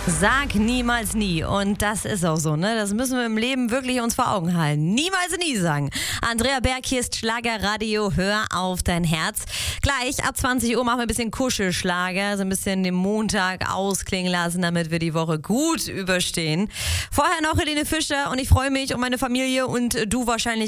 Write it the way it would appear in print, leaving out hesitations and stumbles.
Sag niemals nie. Und das ist auch so, ne? Das müssen wir im Leben wirklich uns vor Augen halten. Niemals nie sagen. Andrea Berg, hier ist Schlagerradio. Hör auf dein Herz. Gleich ab 20 Uhr machen wir ein bisschen Kuschelschlager, so ein bisschen den Montag ausklingen lassen, damit wir die Woche gut überstehen. Vorher noch Helene Fischer und ich freue mich um meine Familie und du wahrscheinlich